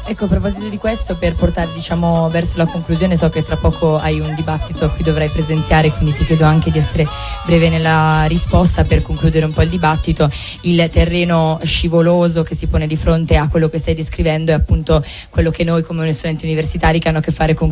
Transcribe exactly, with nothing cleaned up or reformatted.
Ecco, a proposito di questo, per portare diciamo verso la conclusione, so che tra poco hai un dibattito a cui dovrai presenziare, quindi ti chiedo anche di essere breve nella risposta per concludere un po' il dibattito. Il terreno scivoloso che si pone di fronte a quello che stai descrivendo è appunto quello che noi come studenti universitari che hanno a che fare con